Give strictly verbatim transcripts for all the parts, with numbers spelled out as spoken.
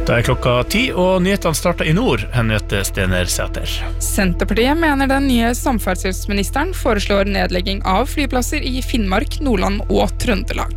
Da er klokka ti, og nyhetene starter i nord, Henriette Stener Sæter. Senterpartiet mener den nye samferdselsministeren foreslår nedlegging av flyplasser i Finnmark, Nordland og Trøndelag.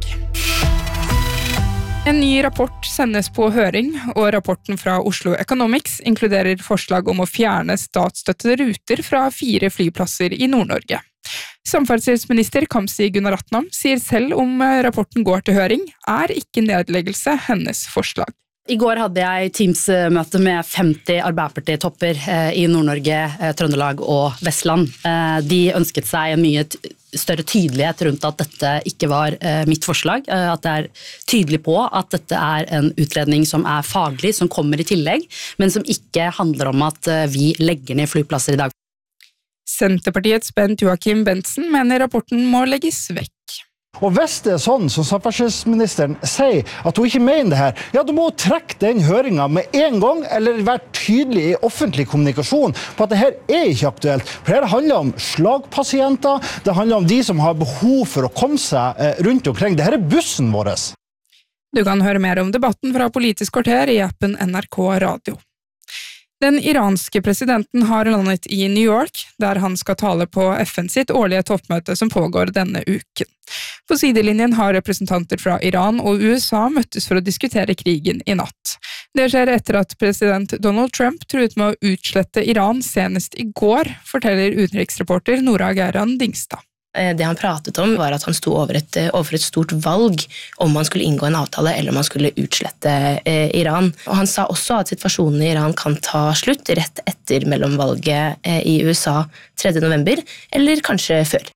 En ny rapport sendes på høring, og rapporten fra Oslo Economics inkluderer forslag om å fjerne statsstøttede ruter fra fire flyplasser i Nord-Norge. Samferdselsminister Kamzy Gunaratnam sier selv om rapporten går til høring, er ikke nedleggelse hennes forslag. I går hadde jeg Teams-møte med femti Arbeiderparti-topper i Nord-Norge, Trøndelag og Vestland. De ønsket seg en mye større tydelighet rundt at dette ikke var mitt forslag, at det er tydelig på at dette er en utredning som er faglig, som kommer i tillegg, men som ikke handler om at vi legger ned flyplasser i dag. Senterpartiets Bent Joachim Bentzen mener rapporten må legges vekk. Og hvis det er sånn som samferdselsministeren sier at hun ikke mener det her, ja, da må hun trekke den høringen med en gang, eller være tydelig i offentlig kommunikasjon på at det her er ikke aktuelt. For det her handler om slagpasienter, det handler om de som har behov for å komme seg rundt omkring. Det her er bussen vår. Du kan høre mer om debatten fra Politisk kvarter i appen N R K Radio. Den iranske presidenten har landet i New York, der han skal tale på F N sitt årlige toppmøte som pågår denne uken. På sidelinjen har representanter fra Iran og U S A møttes for å diskutere krigen i natt. Det skjer etter at president Donald Trump truet med å utslette Iran senest i går, forteller utenriksreporter Nora Geiran Dingstad. Det han pratet om var at han sto over et, overfor et stort valg om han skulle inngå en avtale eller om han skulle utslette eh, Iran. Og han sa også at situasjonen i Iran kan ta slutt rett etter mellomvalget eh, i U S A tredje november, eller kanskje før.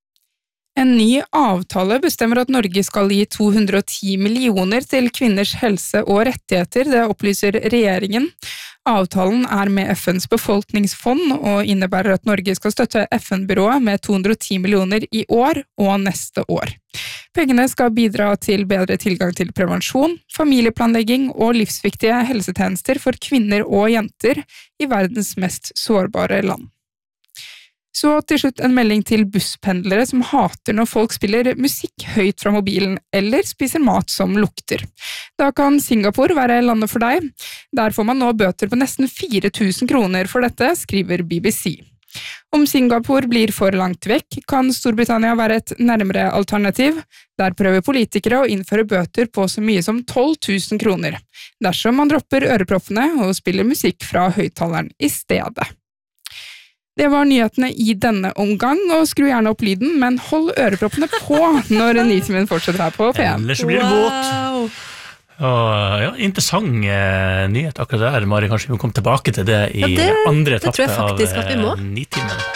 En ny avtale bestemmer at Norge skal gi to hundre og ti millioner til kvinners helse og rettigheter, det opplyser regjeringen. Avtalen er med F N's befolkningsfond og innebærer at Norge skal støtte F N-byrået med to hundre og ti millioner i år og neste år. Pengene skal bidra til bedre tilgang til prevensjon, familieplanlegging og livsviktige helsetjenester for kvinner og jenter i verdens mest sårbare land. Så til slutt en melding til busspendlere som hater når folk spiller musikk høyt fra mobilen eller spiser mat som lukter. Da kan Singapore være landet for deg. Der får man nå bøter på nesten fire tusen kroner for dette, skriver B B C. Om Singapore blir for langt vekk, kan Storbritannia være et nærmere alternativ. Der prøver politikere å innføre bøter på så mye som tolv tusen kroner, dersom man dropper øreproppene og spiller musikk fra høyttaleren i stedet. Det var nyhetene i denne omgang, og skru gjerne opp lyden, men hold øreproppene på når nyheten fortsetter her på P M. Ellers blir det båt. Og, ja, interessant eh, nyhet akkurat der, Mari. Kanskje vi må komme tilbake til det i ja, det, andre etappe av eh, Nitimen.